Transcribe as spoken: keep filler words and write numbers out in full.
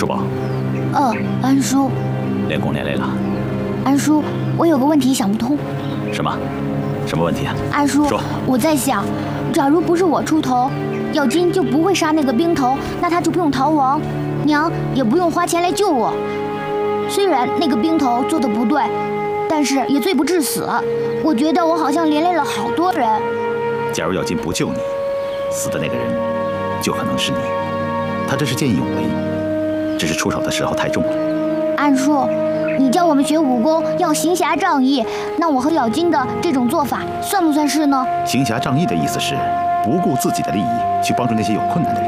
叔宝。 呃，安叔。 练功练累了。 安叔，我有个问题想不通。 什么？什么问题啊？ 安叔， 说。 我在想，假如不是我出头，咬金就不会杀那个兵头，那他就不用逃亡，娘也不用花钱来救我。虽然那个兵头做的不对，但是也罪不至死。我觉得我好像连累了好多人。 假如咬金不救你，死的那个人就可能是你。他这是见义勇为，只是出手的时候太重了。 安叔，你教我们学武功要行侠仗义，那我和咬金的这种做法算不算是呢？ 行侠仗义的意思是不顾自己的利益去帮助那些有困难的人。